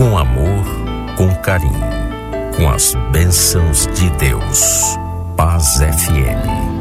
com amor, com carinho, com as bênçãos de Deus. Paz FM.